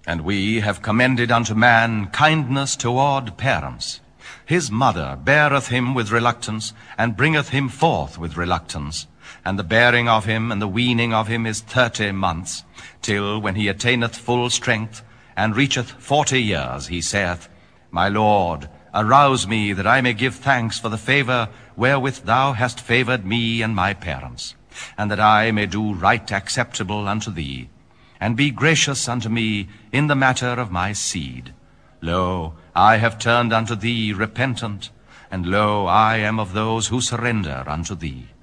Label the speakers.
Speaker 1: And we have commended unto man kindness toward parents. His mother beareth him with reluctance, and bringeth him forth with reluctance. And the bearing of him and the weaning of him is 30 months, till when he attaineth full strength, and reacheth 40 years, he saith, My Lord, arouse me, that I may give thanks for the favor wherewith thou hast favored me and my parents, and that I may do right acceptable unto thee, and be gracious unto me in the matter of my seed. Lo, I have turned unto thee repentant, and lo, I am of those who surrender unto thee.